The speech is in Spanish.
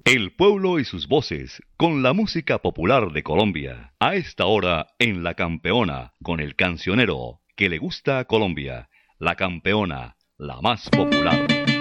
El pueblo y sus voces, con la música popular de Colombia. A esta hora en La Campeona, con el cancionero que le gusta a Colombia. La Campeona, la más popular.